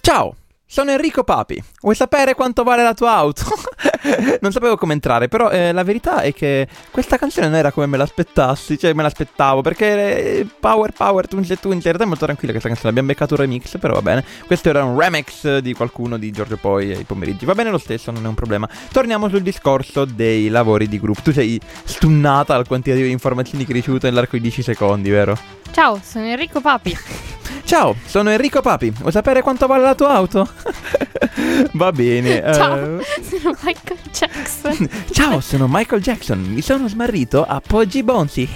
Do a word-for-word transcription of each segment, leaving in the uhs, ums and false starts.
Ciao, sono Enrico Papi. Vuoi sapere quanto vale la tua auto? Non sapevo come entrare, però eh, la verità è che questa canzone non era come me l'aspettassi, cioè me l'aspettavo, perché eh, Power Power Tunge Tunge, in realtà è molto tranquilla questa canzone, abbiamo beccato un remix, però va bene. Questo era un remix di qualcuno di Giorgio Poi ai pomeriggi, va bene lo stesso, non è un problema. Torniamo sul discorso dei lavori di gruppo. Tu sei stunnata al quantitativo di informazioni che hai ricevuto nell'arco di dieci secondi, vero? Ciao, sono Enrico Papi. Ciao, sono Enrico Papi. Vuoi sapere quanto vale la tua auto? Va bene. Ciao, uh... sono Michael Jackson. Ciao, sono Michael Jackson. Mi sono smarrito a Poggi Bonzi.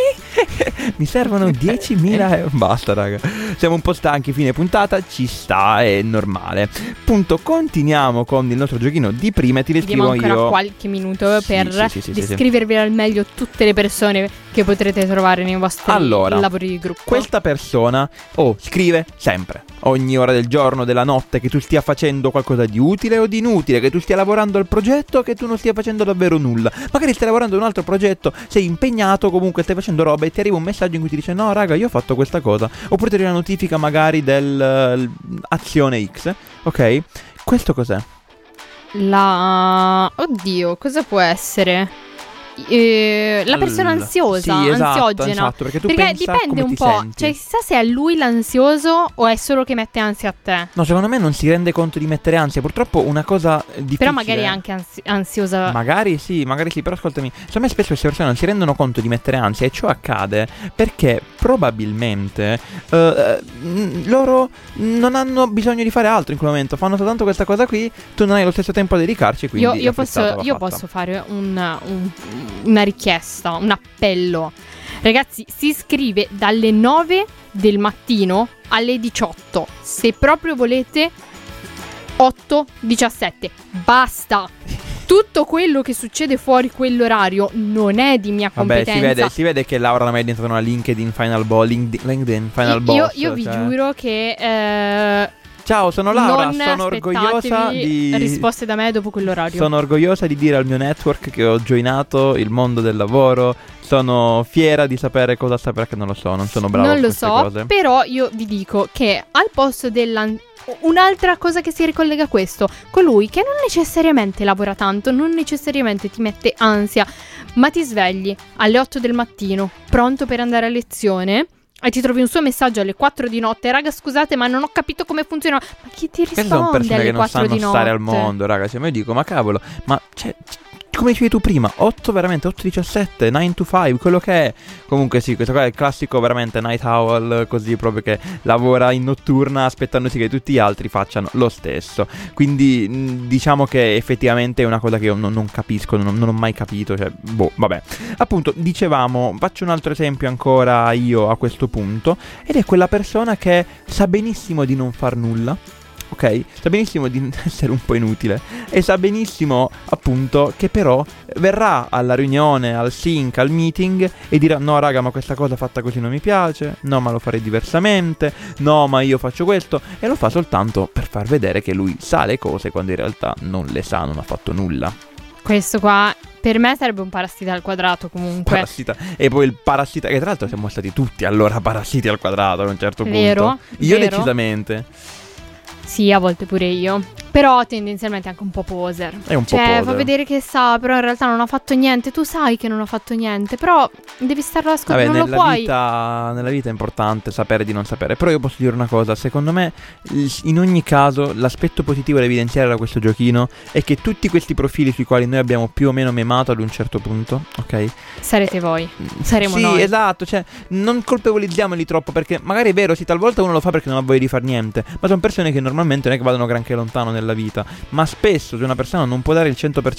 Mi servono diecimila euro. Basta, raga. Siamo un po' stanchi, fine puntata. Ci sta, è normale. Punto, continuiamo con il nostro giochino di prima e ti descrivo Abbiamo ancora io qualche minuto sì, per sì, sì, sì, descrivervi sì. al meglio tutte le persone che potrete trovare nei vostri allora, lavori di gruppo. Questa persona oh, scrive sempre, ogni ora del giorno, della notte, che tu stia facendo qualcosa di utile o di inutile, che tu stia lavorando al progetto o che tu non stia facendo davvero nulla. Magari stai lavorando ad un altro progetto, sei impegnato, comunque stai facendo roba e ti arriva un messaggio in cui ti dice no raga, io ho fatto questa cosa. Oppure ti arriva una notifica magari dell'azione uh, X, ok? Questo cos'è? La... Oddio, cosa può essere? Eh, la persona ansiosa, sì, esatto, ansiogena, esatto, perché tu perché pensa dipende come un ti po', senti. cioè chissà se è lui l'ansioso o è solo che mette ansia a te. No, secondo me non si rende conto di mettere ansia. Purtroppo una cosa difficile. Però magari è anche ansi- ansiosa. Magari sì, magari sì, però ascoltami, secondo me spesso queste persone non si rendono conto di mettere ansia. E ciò accade perché probabilmente uh, loro non hanno bisogno di fare altro in quel momento. Fanno soltanto questa cosa qui, tu non hai lo stesso tempo a dedicarci, quindi Io, io, posso, io fatta. posso fare un, un, una richiesta, un appello. Ragazzi, si scrive dalle nove del mattino alle diciotto. Se proprio volete, otto diciassette. Basta. Tutto quello che succede fuori quell'orario non è di mia competenza. Vabbè, si vede, si vede che Laura ormai è diventata una LinkedIn Final Boss. LinkedIn, LinkedIn Final Boss. Io, io vi cioè. giuro che eh, ciao, sono Laura, non sono orgogliosa di risposte da me dopo quell'orario. Sono orgogliosa di dire al mio network che ho joinato il mondo del lavoro. Sono fiera di sapere cosa sta, perché non lo so, non sono bravo non a lo queste so, cose. Però io vi dico che al posto della... Un'altra cosa che si ricollega a questo, colui che non necessariamente lavora tanto, non necessariamente ti mette ansia, ma ti svegli alle otto del mattino, pronto per andare a lezione, e ti trovi un suo messaggio alle quattro di notte. Raga, scusate, ma non ho capito come funziona. Ma chi ti risponde sono persone alle che non quattro sanno di notte? stare al mondo, raga. Cioè, io dico, ma cavolo, ma c'è... come dicevi tu prima, otto veramente, otto diciassette, nine to five, quello che è. Comunque sì, questo qua è il classico veramente night owl, così proprio che lavora in notturna aspettandosi che tutti gli altri facciano lo stesso. Quindi mh, diciamo che effettivamente è una cosa che io non, non capisco, non, non ho mai capito, cioè, boh, vabbè. Appunto, dicevamo, faccio un altro esempio ancora io a questo punto, ed è quella persona che sa benissimo di non far nulla. Ok, sa benissimo di essere un po' inutile e sa benissimo appunto che però verrà alla riunione, al sync, al meeting e dirà no raga, ma questa cosa fatta così non mi piace, no ma lo farei diversamente, no ma io faccio questo, e lo fa soltanto per far vedere che lui sa le cose quando in realtà non le sa, non ha fatto nulla. Questo qua per me sarebbe un parassita al quadrato comunque. Parassita. E poi il parassita, che tra l'altro siamo stati tutti allora parassiti al quadrato a un certo Vero, punto. Io vero. decisamente. Sì, a volte pure io. Però tendenzialmente anche un po' poser. È un po' cioè, poser. fa vedere che sa, però in realtà non ha fatto niente. Tu sai che non ha fatto niente, però devi starlo a ascoltare. Non lo nella puoi. vita, nella vita è importante sapere di non sapere. Però io posso dire una cosa, secondo me in ogni caso l'aspetto positivo da evidenziare da questo giochino è che tutti questi profili sui quali noi abbiamo più o meno memato ad un certo punto, ok? Sarete voi. Saremo sì, noi. Sì, esatto, cioè non colpevolizziamoli troppo, perché magari è vero, sì, talvolta uno lo fa perché non ha voglia di far niente, ma sono persone che normalmente non è che vadano granché lontano nella vita. Ma spesso se una persona non può dare il cento per cento